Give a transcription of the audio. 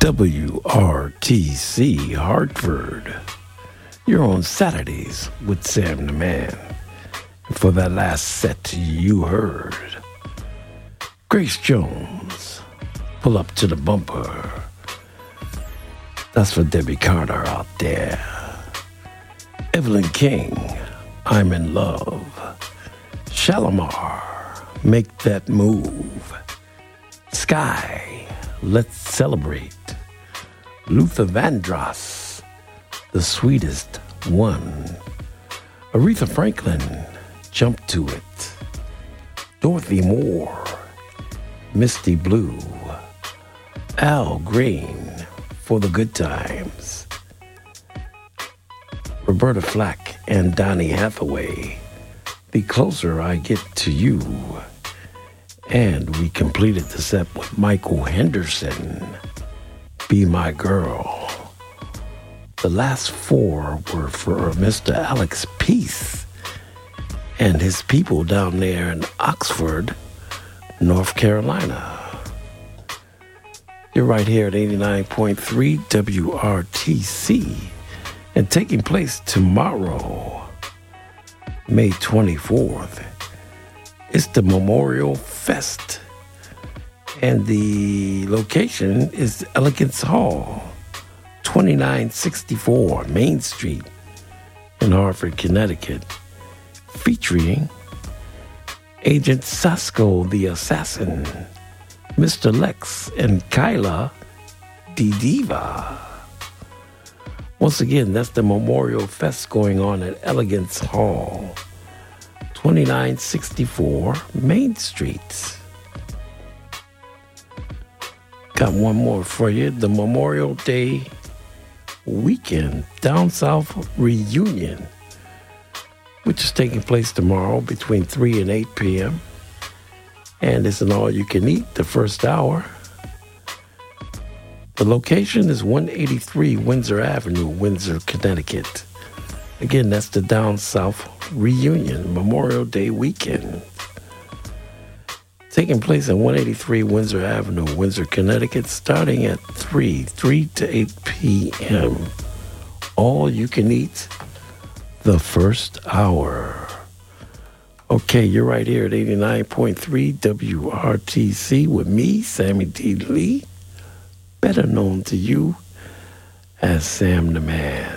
WRTC Hartford. You're on Saturdays with Sam the Man. And for that last set, you heard Grace Jones, Pull Up to the Bumper. That's for Debbie Carter out there. Evelyn King, I'm in Love. Shalimar, Make That Move. Sky, Let's Celebrate. Luther Vandross, The Sweetest One. Aretha Franklin, Jump to It. Dorothy Moore, Misty Blue. Al Green, For the Good Times. Roberta Flack and Donny Hathaway, The Closer I Get to You. And we completed the set with Michael Henderson, Be My Girl. The last four were for Mr. Alex Peace and his people down there in Oxford, North Carolina. You're right here at 89.3 WRTC and taking place tomorrow, May 24th. It's the Memorial Fest, and the location is Elegance Hall, 2964 Main Street in Hartford, Connecticut, featuring Agent Sasko the Assassin, Mr. Lex, and Kyla the Diva. Once again, that's the Memorial Fest going on at Elegance Hall, 2964 Main Street. Got one more for you. The Memorial Day weekend Down South reunion, which is taking place tomorrow between 3 and 8 p.m. And it's an all-you-can-eat the first hour. The location is 183 Windsor Avenue, Windsor, Connecticut. Again, that's the Down South reunion Memorial Day weekend. Taking place at 183 Windsor Avenue, Windsor, Connecticut, starting at 3 to 8 p.m. All you can eat the first hour. Okay, you're right here at 89.3 WRTC with me, Sammy D. Lee, better known to you as Sam the Man.